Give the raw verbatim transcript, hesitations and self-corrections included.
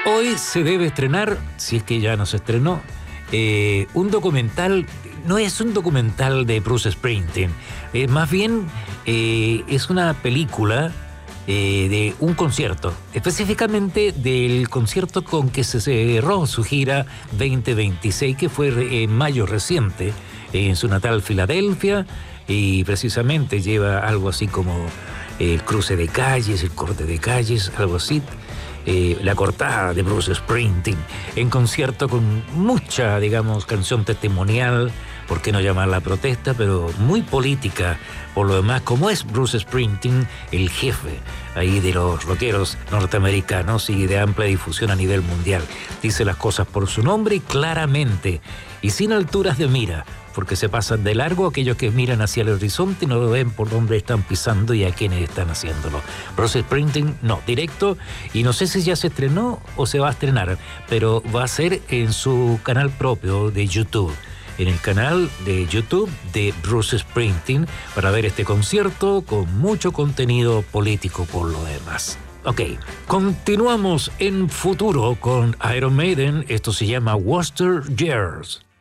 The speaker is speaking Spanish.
Hoy se debe estrenar, si es que ya no se estrenó, eh, un documental. No es un documental de Bruce Springsteen, eh, más bien eh, es una película eh, de un concierto, específicamente del concierto con que se cerró su gira veinte veintiséis, que fue en mayo reciente, en su natal Filadelfia, y precisamente lleva algo así como el cruce de calles, el corte de calles, algo así. Eh, la cortada de Bruce Springsteen en concierto con mucha, digamos, canción testimonial, por qué no llamarla protesta, pero muy política por lo demás, como es Bruce Springsteen, el jefe ahí de los rockeros norteamericanos y de amplia difusión a nivel mundial. Dice las cosas por su nombre y claramente, y sin alturas de mira, porque se pasan de largo aquellos que miran hacia el horizonte y no lo ven por dónde están pisando y a quiénes están haciéndolo. Bruce Springsteen, no, directo, y no sé si ya se estrenó o se va a estrenar, pero va a ser en su canal propio de YouTube, en el canal de YouTube de Bruce Springsteen, para ver este concierto con mucho contenido político por lo demás. Ok, continuamos en futuro con Iron Maiden. Esto se llama Worcester Years.